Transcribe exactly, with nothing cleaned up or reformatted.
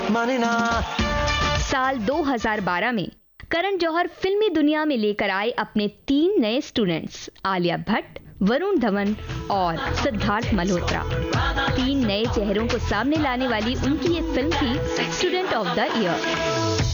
माने ना। साल दो हज़ार बारह में करण जौहर फिल्मी दुनिया में लेकर आए अपने तीन नए स्टूडेंट्स आलिया भट्ट, वरुण धवन और सिद्धार्थ मल्होत्रा। तीन नए चेहरों को सामने लाने वाली उनकी ये फिल्म थी स्टूडेंट ऑफ द ईयर।